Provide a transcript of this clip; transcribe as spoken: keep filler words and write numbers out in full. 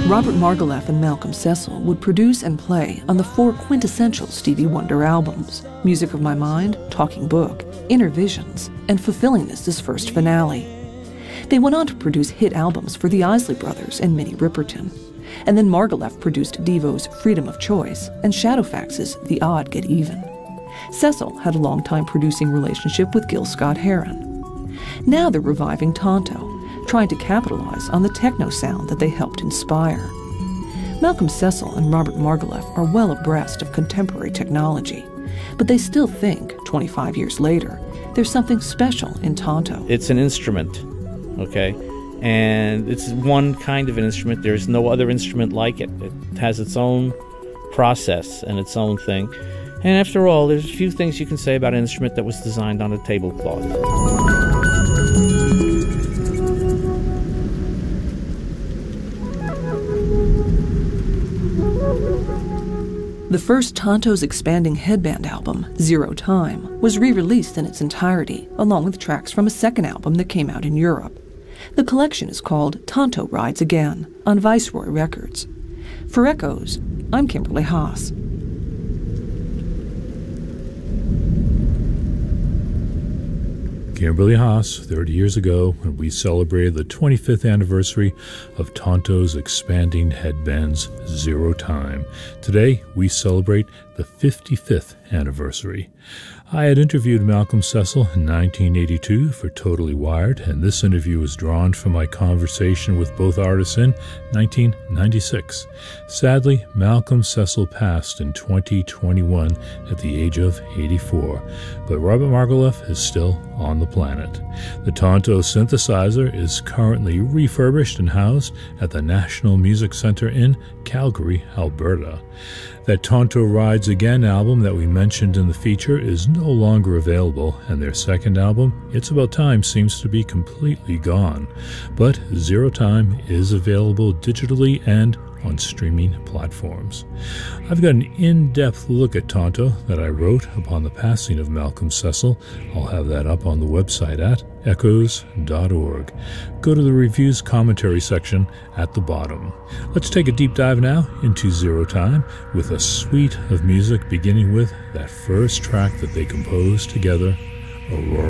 Robert Margouleff and Malcolm Cecil would produce and play on the four quintessential Stevie Wonder albums, Music of My Mind, Talking Book, Inner Visions, and Fulfilling This' first finale. They went on to produce hit albums for the Isley Brothers and Minnie Riperton. And then Margouleff produced Devo's Freedom of Choice and Shadowfax's The Odd Get Even. Cecil had a long-time producing relationship with Gil Scott-Heron. Now they're reviving Tonto, trying to capitalize on the techno sound that they helped inspire. Malcolm Cecil and Robert Margouleff are well abreast of contemporary technology, but they still think, twenty-five years later, there's something special in Tonto. It's an instrument, okay? And it's one kind of an instrument. There's no other instrument like it. It has its own process and its own thing. And after all, there's a few things you can say about an instrument that was designed on a tablecloth. The first Tonto's Expanding Headband album, Zero Time, was re-released in its entirety, along with tracks from a second album that came out in Europe. The collection is called Tonto Rides Again on Viceroy Records. For Echoes, I'm Kimberly Haas. Kimberly Haas, thirty years ago, when we celebrated the twenty-fifth anniversary of Tonto's Expanding Headband's Zero Time. Today, we celebrate the fifty-fifth anniversary. I had interviewed Malcolm Cecil in nineteen eighty-two for Totally Wired, and this interview was drawn from my conversation with both artists in nineteen ninety-six. Sadly, Malcolm Cecil passed in twenty twenty-one at the age of eighty-four, but Robert Margouleff is still on the planet. The Tonto synthesizer is currently refurbished and housed at the National Music Center in Calgary, Alberta. That Tonto Rides Again album that we mentioned in the feature is no longer available, and their second album, It's About Time, seems to be completely gone. But Zero Time is available digitally and on streaming platforms. I've got an in-depth look at Tonto that I wrote upon the passing of Malcolm Cecil. I'll have that up on the website at echoes dot org. Go to the reviews commentary section at the bottom. Let's take a deep dive now into Zero Time with a suite of music beginning with that first track that they composed together, Aurora.